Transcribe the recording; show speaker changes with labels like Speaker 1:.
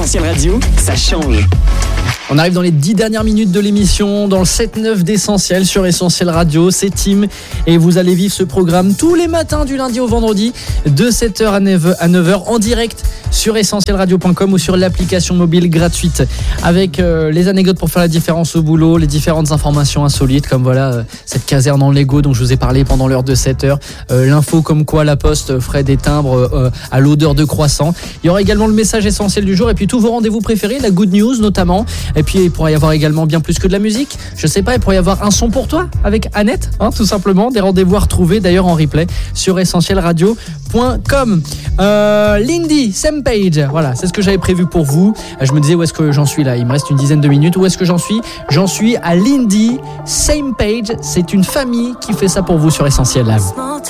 Speaker 1: Essentiel Radio, ça change.
Speaker 2: On arrive dans les 10 dernières minutes de l'émission, dans le 7-9 d'Essentiel sur Essentiel Radio. C'est Tim et vous allez vivre ce programme tous les matins du lundi au vendredi de 7h à 9h en direct sur essentielradio.com ou sur l'application mobile gratuite avec les anecdotes pour faire la différence au boulot, les différentes informations insolites comme voilà cette caserne en Lego dont je vous ai parlé pendant l'heure de 7h, l'info comme quoi la Poste ferait des timbres à l'odeur de croissant. Il y aura également le message essentiel du jour et puis tous vos rendez-vous préférés, la good news notamment. Et puis il pourrait y avoir également bien plus que de la musique. Je sais pas, il pourrait y avoir un son pour toi avec Annette, tout simplement. Des rendez-vous à retrouver d'ailleurs en replay sur essentielradio.com. Lindy, same page. Voilà, c'est ce que j'avais prévu pour vous. Je me disais où est-ce que j'en suis là. Il me reste une dizaine de minutes. Où est-ce que j'en suis ? J'en suis à Lindy, same page. C'est une famille qui fait ça pour vous sur Essentiel.